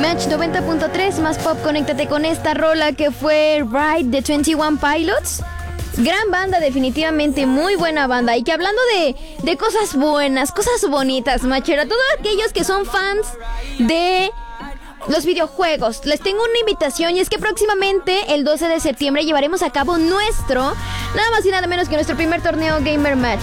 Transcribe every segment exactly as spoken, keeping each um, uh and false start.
Match noventa punto tres, más pop, conéctate con esta rola que fue Ride de veintiuno Pilots. Gran banda, definitivamente, muy buena banda. Y que hablando de, de cosas buenas, cosas bonitas, machera, todos aquellos que son fans de los videojuegos, les tengo una invitación, y es que próximamente, el doce de septiembre, llevaremos a cabo nuestro, nada más y nada menos que nuestro primer torneo Gamer Match.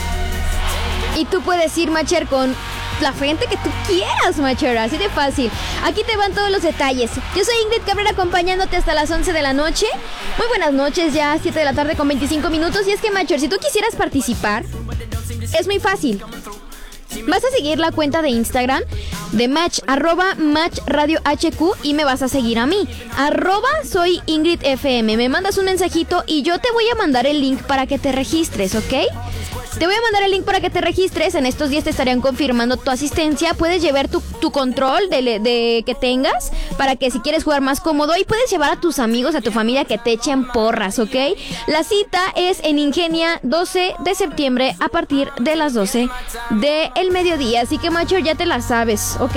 Y tú puedes ir, macher, con la gente que tú quieras, macher, así de fácil. Aquí te van todos los detalles. Yo soy Ingrid Cabrera, acompañándote hasta las once de la noche. Muy buenas noches, ya siete de la tarde con veinticinco minutos. Y es que, macher, si tú quisieras participar, es muy fácil. Vas a seguir la cuenta de Instagram de Match, arroba Match Radio H Q, y me vas a seguir a mí, arroba soy Ingrid F M. Me mandas un mensajito y yo te voy a mandar el link para que te registres, ¿ok? Te voy a mandar el link para que te registres. En estos días te estarían confirmando tu asistencia. Puedes llevar tu, tu control de, de que tengas, para que si quieres jugar más cómodo, y puedes llevar a tus amigos, a tu familia, que te echen porras, ¿ok? La cita es en Ingenia, doce de septiembre, a partir de las doce del mediodía. Así que, macho, ya te la sabes, ¿ok?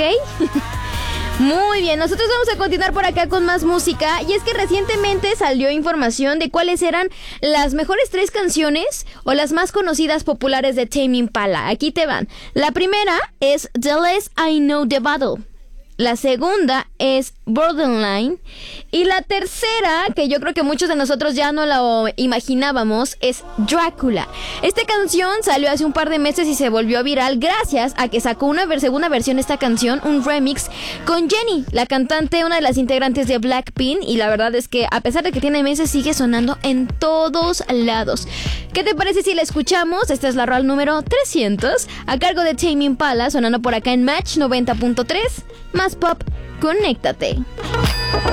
Muy bien, nosotros vamos a continuar por acá con más música. Y es que recientemente salió información de cuáles eran las mejores tres canciones o las más conocidas populares de Tame Impala. Aquí te van. La primera es The Less I Know The Battle. La segunda es Borderline. Y la tercera, que yo creo que muchos de nosotros ya no la imaginábamos, es Drácula. Esta canción salió hace un par de meses y se volvió viral gracias a que sacó una ver- segunda versión de esta canción, un remix con Jennie, la cantante, una de las integrantes de Blackpink. Y la verdad es que a pesar de que tiene meses, sigue sonando en todos lados. ¿Qué te parece si la escuchamos? Esta es la rola número trescientos, a cargo de Tame Impala, sonando por acá en Match noventa punto tres. Más pop, conéctate.